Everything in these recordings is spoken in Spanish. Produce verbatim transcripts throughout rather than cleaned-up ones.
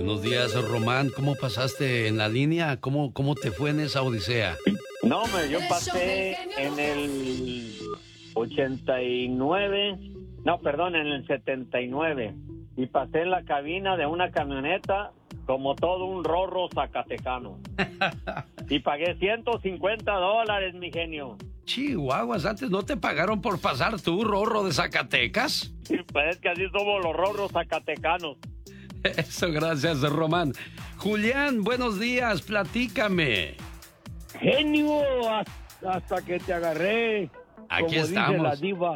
Buenos días, Román. ¿Cómo pasaste en la línea? ¿Cómo, cómo te fue en esa odisea? No, me, yo pasé en el ochenta y nueve, no, perdón, en el setenta y nueve, y pasé en la cabina de una camioneta como todo un rorro zacatecano. Y pagué ciento cincuenta dólares, mi genio. Chihuahuas, ¿antes no te pagaron por pasar tú, rorro de Zacatecas? Sí, pues es que así somos los rorros zacatecanos. Eso, gracias, Román. Julián, buenos días, platícame. Genio, hasta que te agarré. Aquí como estamos. Dice la diva.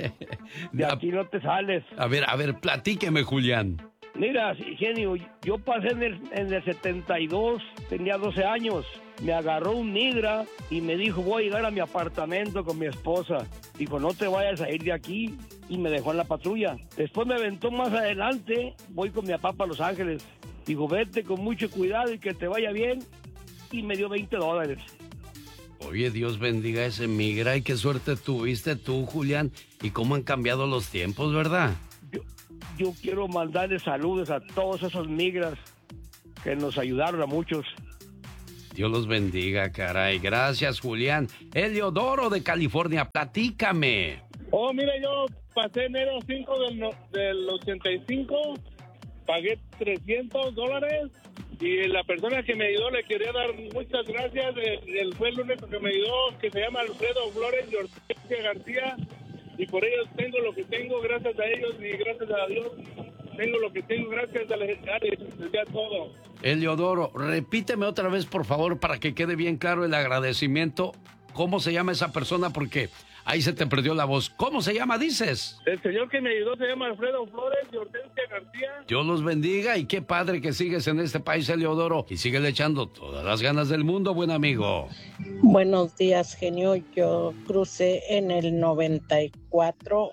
De aquí no te sales. A ver, a ver, platíqueme, Julián. Mira, genio, yo pasé en el, en el setenta y dos, tenía doce años. Me agarró un migra y me dijo, voy a llegar a mi apartamento con mi esposa. Dijo, no te vayas a ir de aquí. Y me dejó en la patrulla. Después me aventó más adelante, voy con mi papá para Los Ángeles. Digo, vete con mucho cuidado y que te vaya bien. Y me dio veinte dólares. Oye, Dios bendiga a ese migra y qué suerte tuviste tú, Julián. Y cómo han cambiado los tiempos, ¿verdad? Yo, yo quiero mandarle saludos a todos esos migras que nos ayudaron a muchos. Dios los bendiga, caray. Gracias, Julián. Eliodoro de California, platícame. Oh, mira, yo pasé enero cinco del, no, del ochenta y cinco, pagué trescientos dólares y la persona que me ayudó le quería dar muchas gracias. El, el fue el único que me ayudó, que se llama Alfredo Flores y Ortiz García, y por ellos tengo lo que tengo, gracias a ellos y gracias a Dios tengo lo que tengo, gracias a la gente, ya todo. Eliodoro, repíteme otra vez, por favor, para que quede bien claro el agradecimiento. ¿Cómo se llama esa persona? Porque ahí se te perdió la voz. ¿Cómo se llama, dices? El señor que me ayudó se llama Alfredo Flores y Hortensia García. Dios los bendiga y qué padre que sigues en este país, Eliodoro. Y síguele echando todas las ganas del mundo, buen amigo. Buenos días, genio. Yo crucé en el noventa y cuatro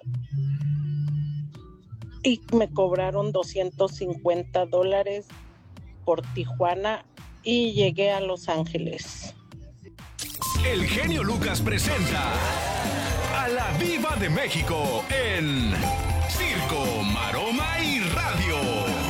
y me cobraron doscientos cincuenta dólares por Tijuana y llegué a Los Ángeles. El genio Lucas presenta a la Diva de México en Circo, Maroma y Radio.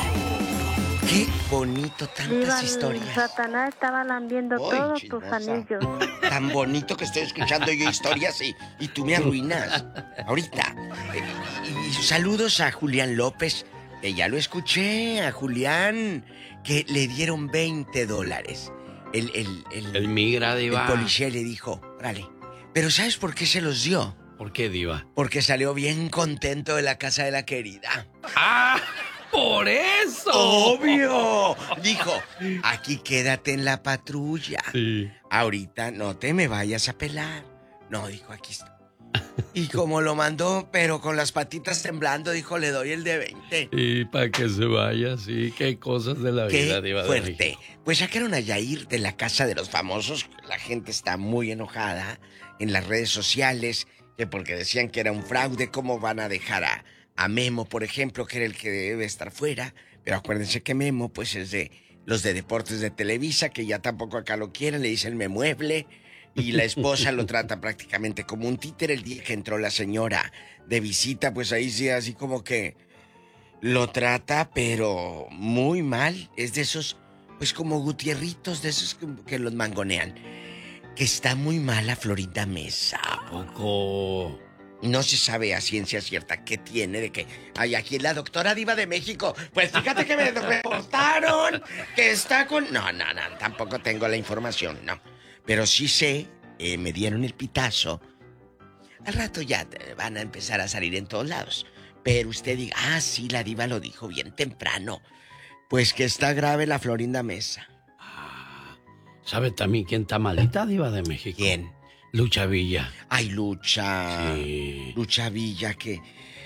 Qué bonito, tantas Diva, historias. Satanás estaba lambiendo Oy, todos chismosa. tus anillos. Tan bonito que estoy escuchando yo historias y, y tú me arruinas. Ahorita. Eh, y, y saludos a Julián López, que ya lo escuché, a Julián, que le dieron veinte dólares. El, el, el, el migra, Diva. El policía le dijo, órale. Pero ¿sabes por qué se los dio? ¿Por qué, Diva? Porque salió bien contento de la casa de la querida. ¡Ah! ¡Por eso! ¡Obvio! Dijo, aquí quédate en la patrulla. Sí. Ahorita no te me vayas a pelar. No, dijo, aquí está. Y como lo mandó, pero con las patitas temblando, dijo, le doy el de veinte. Y para que se vaya, sí, qué cosas de la Qué vida, Diva. fuerte. Pues sacaron a Yair de la casa de los famosos. La gente está muy enojada en las redes sociales, que porque decían que era un fraude, ¿cómo van a dejar a, a Memo, por ejemplo, que era el que debe estar fuera? Pero acuérdense que Memo, pues es de los de Deportes de Televisa, que ya tampoco acá lo quieren, le dicen me mueble. Y la esposa lo trata prácticamente como un títere. El día que entró la señora de visita, pues ahí sí, así como que lo trata, pero muy mal. Es de esos, pues como Gutierritos, de esos que, que los mangonean. Que está muy mala Florinda Mesa. ¿A poco? No se sabe a ciencia cierta qué tiene de que... Ay, aquí es la doctora Diva de México. Pues fíjate que me reportaron que está con... No, no, no, tampoco tengo la información, no. Pero sí sé, eh, me dieron el pitazo. Al rato ya van a empezar a salir en todos lados. Pero usted diga, ah, sí, la Diva lo dijo bien temprano. Pues que está grave la Florinda Mesa. Ah, ¿sabe también quién está malita, Diva de México? ¿Quién? Lucha Villa. Ay, Lucha. Sí. Lucha Villa, que...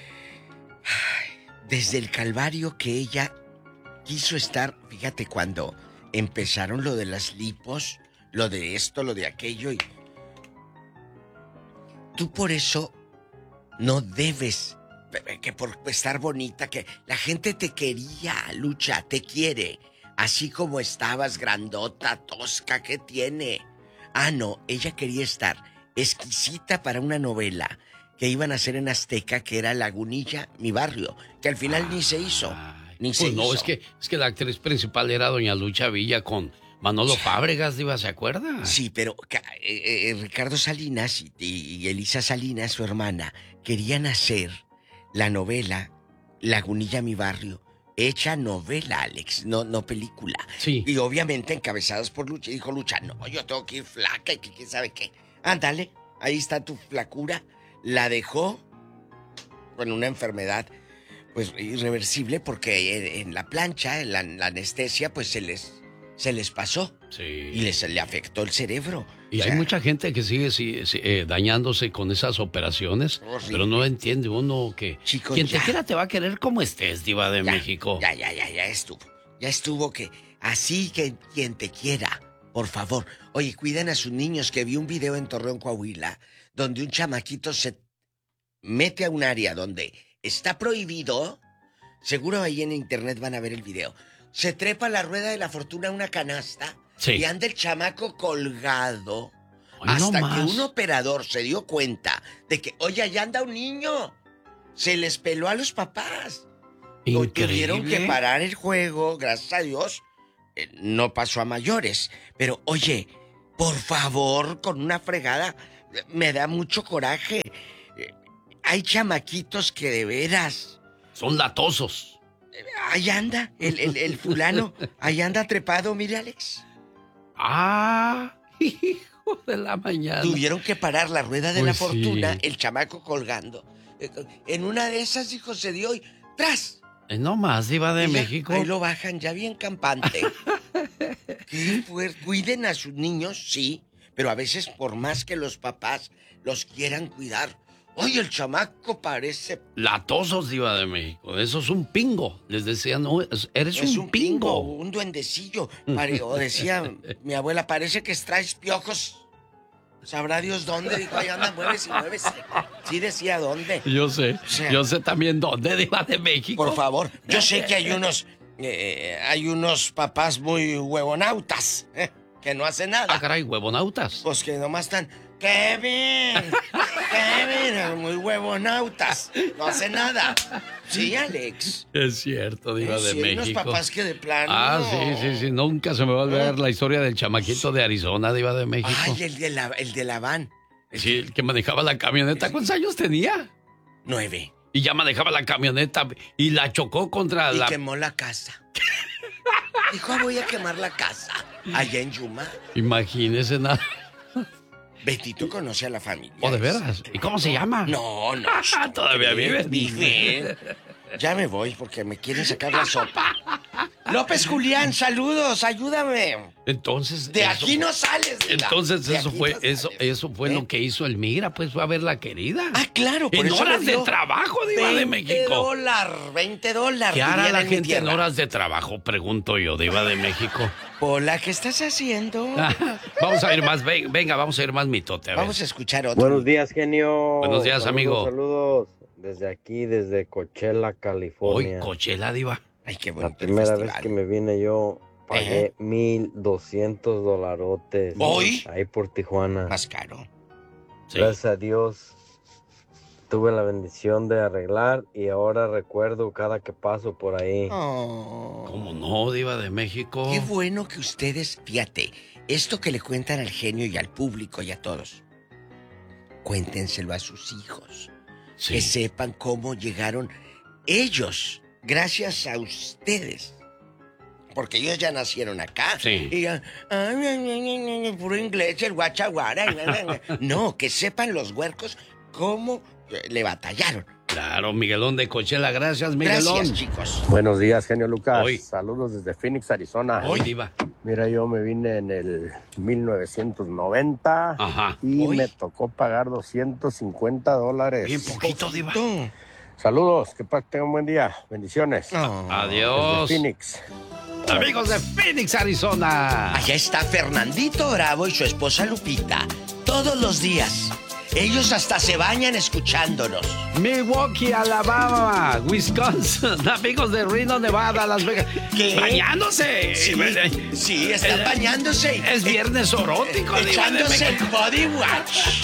Ay, desde el calvario que ella quiso estar... Fíjate, cuando empezaron lo de las lipos... Lo de esto, lo de aquello y... Tú por eso no debes... Que por estar bonita, que la gente te quería, Lucha, te quiere. Así como estabas, grandota, tosca, ¿qué tiene? Ah, no, ella quería estar exquisita para una novela que iban a hacer en Azteca, que era Lagunilla, mi barrio, que al final ah, ni se hizo. Ni se Pues no, hizo. es que, es que la actriz principal era doña Lucha Villa con Manolo Fábregas, Diva, ¿se acuerda? Sí, pero ca- eh, eh, Ricardo Salinas y, y Elisa Salinas, su hermana, querían hacer la novela Lagunilla, mi barrio. Hecha novela, Alex, no, no película. Sí. Y obviamente encabezados por Lucha. Y dijo Lucha, no, yo tengo que ir flaca y que quién sabe qué. Ándale, ahí está tu flacura. La dejó con una enfermedad, pues, irreversible, porque en, en la plancha, en la, la anestesia, pues, se les, se les pasó. Sí. Y les le afectó el cerebro. Y O hay sea, mucha gente que sigue sí, sí, eh, dañándose con esas operaciones, Horrible. pero no entiende uno que Chico, quien ya. te quiera te va a querer como estés, Diva de ya, México. Ya, ya, ya, ya estuvo. Ya estuvo que así que quien te quiera, por favor. Oye, cuiden a sus niños, que vi un video en Torreón, Coahuila, donde un chamaquito se mete a un área donde está prohibido. Seguro ahí en internet van a ver el video. Se trepa la rueda de la fortuna a una canasta. Sí. Y anda el chamaco colgado. Ay, no hasta que más. un operador se dio cuenta de que, oye, allá anda un niño. Se les peló a los papás. Increíble. Tuvieron que parar el juego, gracias a Dios. Eh, no pasó a mayores. Pero, oye, por favor, con una fregada, eh, me da mucho coraje. Eh, hay chamaquitos que de veras... Son latosos. eh, Ahí anda, el, el, el fulano. Ahí anda trepado, mire, Alex. Ah, hijo de la mañana. Tuvieron que parar la rueda de Pues la sí. fortuna, el chamaco colgando. Eh, En una de esas, hijo, se dio y ¡tras! Eh, no más, Diva de Y ya, México. Ahí lo bajan ya bien campante. Qué fuerte. Cuiden a sus niños, sí, pero a veces por más que los papás los quieran cuidar. Oye, el chamaco parece... Latosos, Diva de México. Eso es un pingo. Les decían, no, es- eres es un, un pingo. pingo, un duendecillo. Pare- o decía mi abuela, parece que traes piojos. Sabrá Dios dónde. Dijo, ahí anda, muévese, muévese. Sí decía dónde. Yo sé, O sea, yo sé también dónde, Diva de México. Por favor, yo sé que hay unos... eh, hay unos papás muy huevonautas, eh, que no hacen nada. Ah, caray, huevonautas. Pues que nomás están... ¡Kevin! ¡Kevin! Muy huevonautas. No hace nada. Sí, Alex. Es cierto, Diva Sí, de hay unos México. papás que de plano... Ah, sí, sí, sí. Nunca se me va a olvidar la historia del chamaquito de Arizona, Diva de México. Ay, el de la, el de la van. Sí, el que manejaba la camioneta. ¿Cuántos años tenía? Nueve. Y ya manejaba la camioneta y la chocó contra Y la... quemó la casa. Dijo, voy a quemar la casa. Allá en Yuma. Imagínese nada. Betito conoce a la familia. ¿O de veras? ¿Y cómo se llama? No, no. Todavía vive. Vive. Ya me voy porque me quieren sacar la sopa. López Julián, saludos, ayúdame. Entonces... De eso aquí fue- no sales. Diva. Entonces De eso aquí fue, no eso, sales. eso fue ¿Eh? lo que hizo Elmira, pues fue a ver la querida. Ah, claro, por En eso horas le de dio trabajo, Diva de veinte México. dólares, veinte dólares. ¿Qué hará dirían la en mi gente en tierra. horas de trabajo? Pregunto yo, Diva de México. Hola, ¿qué estás haciendo? Vamos a ir más, ven- venga, vamos a ir más mitote. A ver. Vamos a escuchar otro. Buenos días, genio. Buenos días, Saludos, amigo. Saludos desde aquí, desde Coachella, Hoy, California. Coachella, Diva. Ay, qué La bonito el primera vez festival. que me vine yo pagué mil doscientos dolarotes. ¿Hoy? Ahí por Tijuana. Más caro. Sí. Gracias a Dios tuve la bendición de arreglar y ahora recuerdo cada que paso por ahí. Oh. ¿Cómo no, Diva de México? Qué bueno que ustedes, fíjate, esto que le cuentan al genio y al público y a todos, cuéntenselo a sus hijos. Sí. Que sepan cómo llegaron ellos, gracias a ustedes. Porque ellos ya nacieron acá. Sí. Y ya, ay, ay, ay, ay, ay, puro inglés, el guachaguara. ay, ay, ay. No, que sepan los huercos cómo eh, le batallaron. Claro, Miguelón de Coachella, gracias, Miguelón. Gracias, chicos. Buenos días, genio Lucas. Hoy. Saludos desde Phoenix, Arizona. Hoy, Diva. Mira, yo me vine en el mil novecientos noventa Ajá. y Hoy. me tocó pagar doscientos cincuenta dólares. Bien poquito, Diva. Tú. Saludos, que pa- tengan un buen día. Bendiciones. No. Adiós. Desde Phoenix. Amigos de Phoenix, Arizona. Allá está Fernandito Bravo y su esposa Lupita. Todos los días. Ellos hasta se bañan escuchándonos. Milwaukee, Alabama, Wisconsin, amigos de Reno, Nevada, Las Vegas. ¿Qué? ¡Bañándose! Sí, sí, están Eh, bañándose. Es viernes erótico, Diva de Echándose el México. body wash.